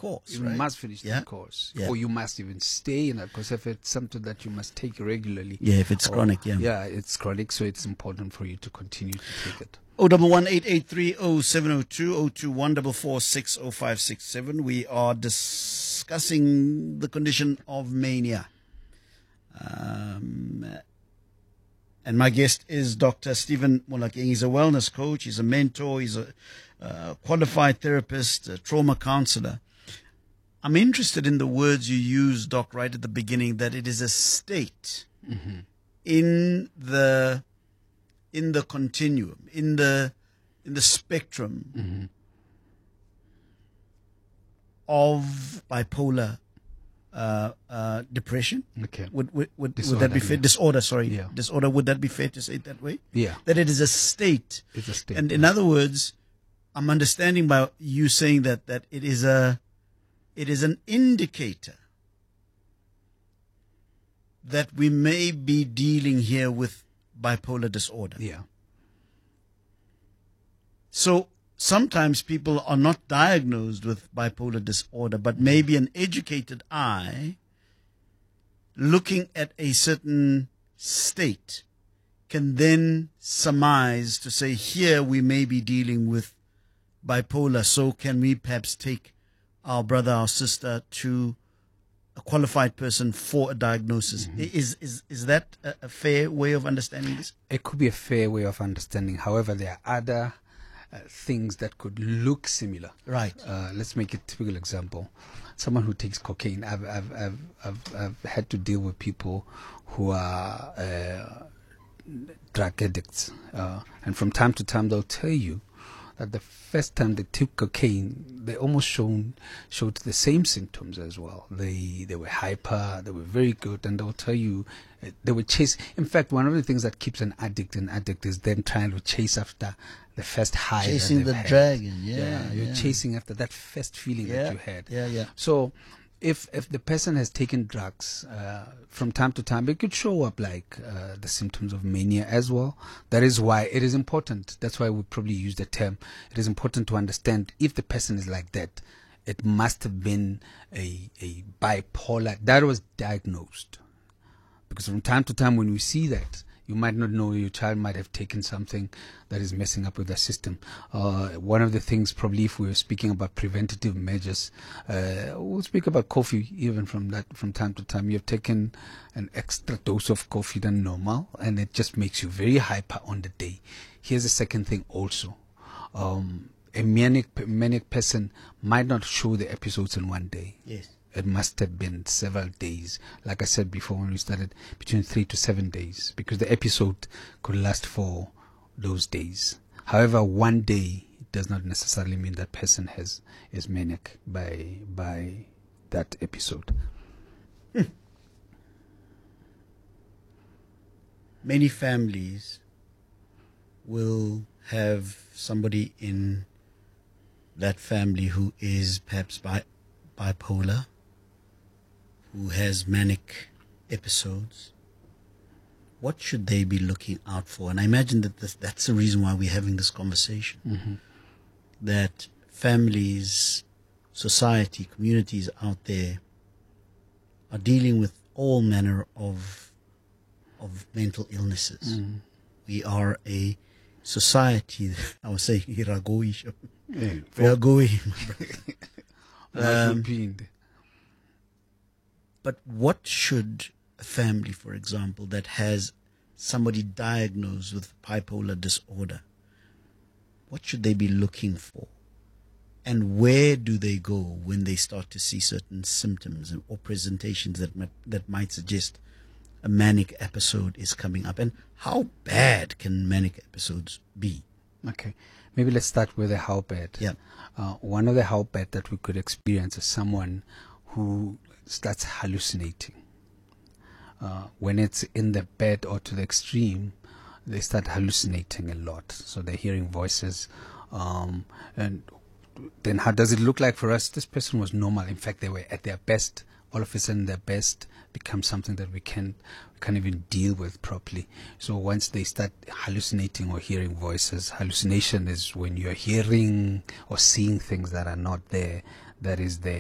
course, You right? must finish Yeah. the course. Yeah. Or you must even stay in that course if it's something that you must take regularly. Yeah, if it's chronic, yeah. Yeah, it's chronic, so it's important for you to continue to take it. 011-883-0702, 021-446-0567. We are discussing the condition of mania. And my guest is Dr. Stephen Molakeng. He's a wellness coach. He's a mentor. He's a qualified therapist, a trauma counselor. I'm interested in the words you used, Doc, right at the beginning, that it is a state in the continuum, in the spectrum of bipolar depression. Okay. Would that Disorder, be fair? yeah. Disorder, sorry. Yeah. Disorder, would that be fair to say it that way? Yeah. That it is a state. It's a state. And in other words, I'm understanding by you saying that it is an indicator that we may be dealing here with bipolar disorder. Yeah. So sometimes people are not diagnosed with bipolar disorder, but maybe an educated eye looking at a certain state can then surmise to say, here we may be dealing with bipolar. So can we perhaps take our brother, our sister to a qualified person for a diagnosis? Is that a fair way of understanding this? It could be a fair way of understanding. However, there are other things that could look similar. Right. Let's make a typical example. Someone who takes cocaine. I've had to deal with people who are drug addicts, and from time to time they'll tell you that the first time they took cocaine, they almost showed the same symptoms as well. They were hyper, they were very good, and they'll tell you they were chasing. In fact, one of the things that keeps an addict is them trying to chase after the first high. Chasing that the they've had. dragon, yeah. You're chasing after that first feeling that you had. Yeah. So if the person has taken drugs from time to time, it could show up like the symptoms of mania as well. That is why it is important. That's why we probably use the term. It is important to understand if the person is like that, it must have been a bipolar that was diagnosed. Because from time to time when we see that, you might not know your child might have taken something that is messing up with the system. One of the things, probably, if we were speaking about preventative measures, we'll speak about coffee even from time to time. You've taken an extra dose of coffee than normal, and it just makes you very hyper on the day. Here's the second thing also. A manic person might not show the episodes in one day. Yes. It must have been several days. Like I said before when we started, between 3 to 7 days, because the episode could last for those days. However, one day does not necessarily mean that person is manic by that episode. Many families will have somebody in that family who is perhaps bipolar, who has manic episodes. What should they be looking out for? And I imagine that that's the reason why we're having this conversation. That families, society, communities out there are dealing with all manner of mental illnesses. We are a society, I would say, we are going. But what should a family, for example, that has somebody diagnosed with bipolar disorder, what should they be looking for? And where do they go when they start to see certain symptoms or presentations that might suggest a manic episode is coming up? And how bad can manic episodes be? Okay. Maybe let's start with the how bad. Yeah. One of the how bad that we could experience is someone who starts hallucinating. When it's in the bed or to the extreme, they start hallucinating a lot. So they're hearing voices. And then how does it look like for us? This person was normal. In fact, they were at their best. All of a sudden, their best becomes something that we can't even deal with properly. So once they start hallucinating or hearing voices, hallucination is when you're hearing or seeing things that are not there, that is there.